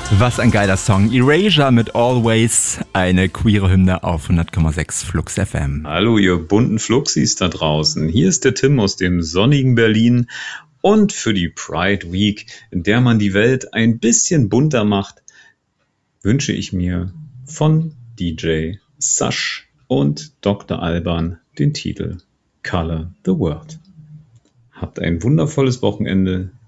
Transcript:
Was ein geiler Song. Erasure mit Always, eine queere Hymne auf 100,6 Flux FM. Hallo ihr bunten Fluxis da draußen. Hier ist der Tim aus dem sonnigen Berlin. Und für die Pride Week, in der man die Welt ein bisschen bunter macht, wünsche ich mir von DJ Sash und Dr. Alban den Titel Color the World. Habt ein wundervolles Wochenende.